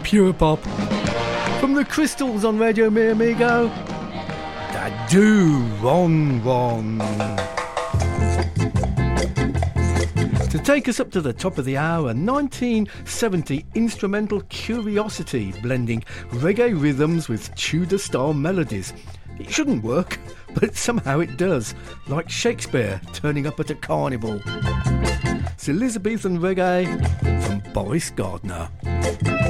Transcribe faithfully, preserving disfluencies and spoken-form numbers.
pure pop. From the Crystals on Radio Mi Amigo, Da Do Ron Ron. To take us up to the top of the hour, nineteen seventy instrumental curiosity blending reggae rhythms with Tudor-style melodies. It shouldn't work, but somehow it does, like Shakespeare turning up at a carnival. It's Elizabethan reggae from Boris Gardner.